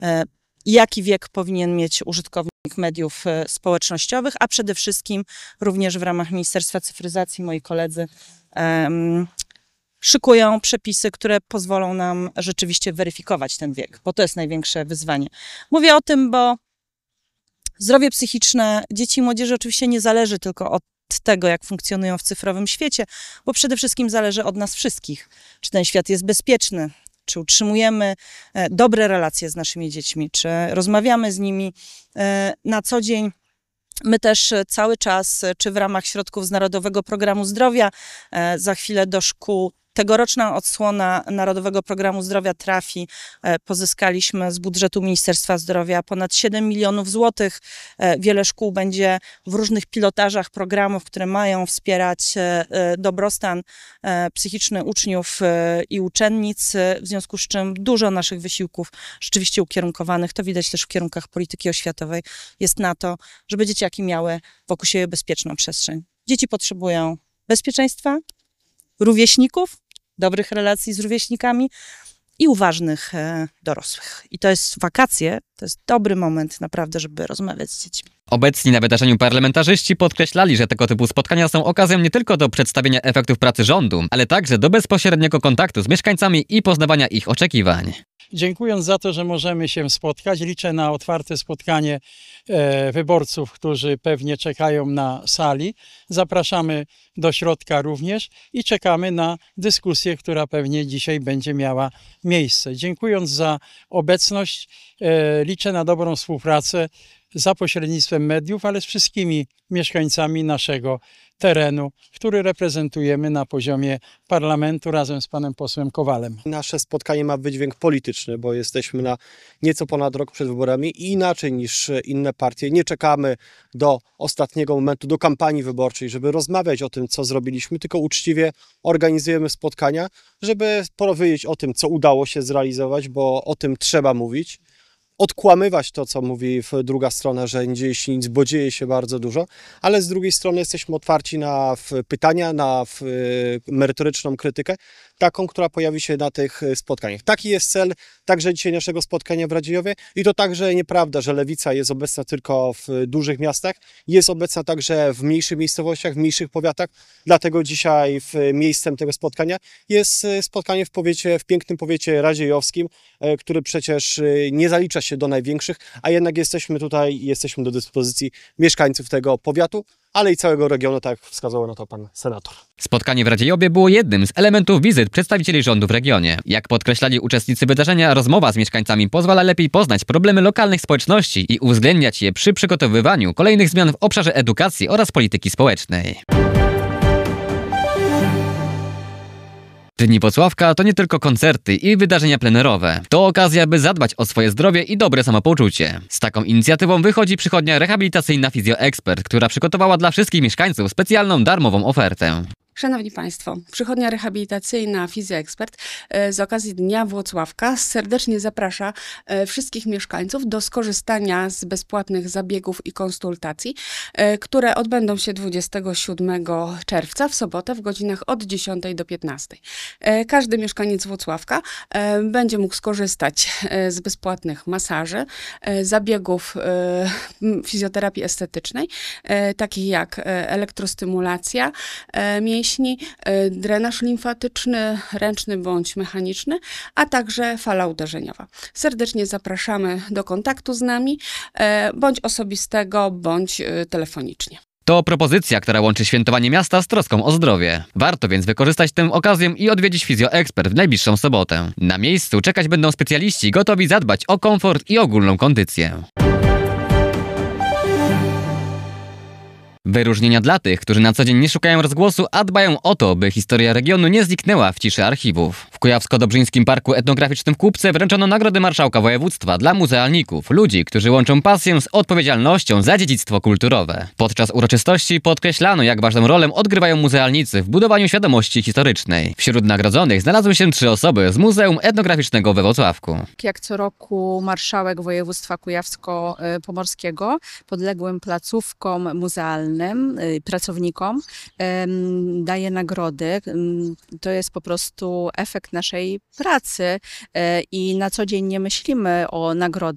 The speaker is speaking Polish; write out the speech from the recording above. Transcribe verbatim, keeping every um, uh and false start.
jaki wiek powinien mieć użytkownik mediów społecznościowych, a przede wszystkim również w ramach Ministerstwa Cyfryzacji moi koledzy um, szykują przepisy, które pozwolą nam rzeczywiście weryfikować ten wiek, bo to jest największe wyzwanie. Mówię o tym, bo zdrowie psychiczne dzieci i młodzieży oczywiście nie zależy tylko od tego, jak funkcjonują w cyfrowym świecie, bo przede wszystkim zależy od nas wszystkich. Czy ten świat jest bezpieczny, czy utrzymujemy dobre relacje z naszymi dziećmi, czy rozmawiamy z nimi na co dzień. My też cały czas, czy w ramach środków z Narodowego Programu Zdrowia, za chwilę do szkół tegoroczna odsłona Narodowego Programu Zdrowia trafi. Pozyskaliśmy z budżetu Ministerstwa Zdrowia ponad siedem milionów złotych. Wiele szkół będzie w różnych pilotażach programów, które mają wspierać dobrostan psychiczny uczniów i uczennic, w związku z czym dużo naszych wysiłków rzeczywiście ukierunkowanych, to widać też w kierunkach polityki oświatowej, jest na to, żeby dzieciaki miały wokół siebie bezpieczną przestrzeń. Dzieci potrzebują bezpieczeństwa, rówieśników, dobrych relacji z rówieśnikami i uważnych e, dorosłych. I to jest wakacje, to jest dobry moment naprawdę, żeby rozmawiać z dziećmi. Obecni na wydarzeniu parlamentarzyści podkreślali, że tego typu spotkania są okazją nie tylko do przedstawienia efektów pracy rządu, ale także do bezpośredniego kontaktu z mieszkańcami i poznawania ich oczekiwań. Dziękując za to, że możemy się spotkać, liczę na otwarte spotkanie e, wyborców, którzy pewnie czekają na sali. Zapraszamy do środka również i czekamy na dyskusję, która pewnie dzisiaj będzie miała miejsce. Dziękując za obecność, e, liczę na dobrą współpracę za pośrednictwem mediów, ale z wszystkimi mieszkańcami naszego terenu, który reprezentujemy na poziomie parlamentu razem z panem posłem Kowalem. Nasze spotkanie ma wydźwięk polityczny, bo jesteśmy na nieco ponad rok przed wyborami i inaczej niż inne partie. Nie czekamy do ostatniego momentu, do kampanii wyborczej, żeby rozmawiać o tym, co zrobiliśmy, tylko uczciwie organizujemy spotkania, żeby powiedzieć o tym, co udało się zrealizować, bo o tym trzeba mówić. Odkłamywać to, co mówi druga strona, że nie dzieje się nic, bo dzieje się bardzo dużo, ale z drugiej strony jesteśmy otwarci na pytania, na merytoryczną krytykę, taką, która pojawi się na tych spotkaniach. Taki jest cel także dzisiaj naszego spotkania w Radziejowie i to także nieprawda, że lewica jest obecna tylko w dużych miastach, jest obecna także w mniejszych miejscowościach, w mniejszych powiatach, dlatego dzisiaj w miejscem tego spotkania jest spotkanie w powiecie, w pięknym powiecie radziejowskim, który przecież nie zalicza się do największych, a jednak jesteśmy tutaj i jesteśmy do dyspozycji mieszkańców tego powiatu, ale i całego regionu, tak jak wskazał na to pan senator. Spotkanie w Radziejowie było jednym z elementów wizyt przedstawicieli rządu w regionie. Jak podkreślali uczestnicy wydarzenia, rozmowa z mieszkańcami pozwala lepiej poznać problemy lokalnych społeczności i uwzględniać je przy przygotowywaniu kolejnych zmian w obszarze edukacji oraz polityki społecznej. Dni Włocławka to nie tylko koncerty i wydarzenia plenerowe. To okazja, by zadbać o swoje zdrowie i dobre samopoczucie. Z taką inicjatywą wychodzi przychodnia rehabilitacyjna Fizjoekspert, która przygotowała dla wszystkich mieszkańców specjalną darmową ofertę. Szanowni Państwo, przychodnia rehabilitacyjna Fizjoekspert z okazji Dnia Włocławka serdecznie zaprasza wszystkich mieszkańców do skorzystania z bezpłatnych zabiegów i konsultacji, które odbędą się dwudziestego siódmego czerwca w sobotę w godzinach od dziesiątej do piętnastej. Każdy mieszkaniec Włocławka będzie mógł skorzystać z bezpłatnych masaży, zabiegów fizjoterapii estetycznej, takich jak elektrostymulacja mięśni, drenaż limfatyczny, ręczny bądź mechaniczny, a także fala uderzeniowa. Serdecznie zapraszamy do kontaktu z nami, bądź osobistego, bądź telefonicznie. To propozycja, która łączy świętowanie miasta z troską o zdrowie. Warto więc wykorzystać tę okazję i odwiedzić Fizjoekspert w najbliższą sobotę. Na miejscu czekać będą specjaliści gotowi zadbać o komfort i ogólną kondycję. Wyróżnienia dla tych, którzy na co dzień nie szukają rozgłosu, a dbają o to, by historia regionu nie zniknęła w ciszy archiwów. W Kujawsko-Dobrzyńskim Parku Etnograficznym w Kupce wręczono nagrody marszałka województwa dla muzealników, ludzi, którzy łączą pasję z odpowiedzialnością za dziedzictwo kulturowe. Podczas uroczystości podkreślano, jak ważną rolę odgrywają muzealnicy w budowaniu świadomości historycznej. Wśród nagrodzonych znalazły się trzy osoby z Muzeum Etnograficznego we Włocławku. Jak co roku marszałek województwa kujawsko-pomorskiego podległym placówkom muzealnym, pracownikom daje nagrody. To jest po prostu efekt naszej pracy i na co dzień nie myślimy o nagrodach.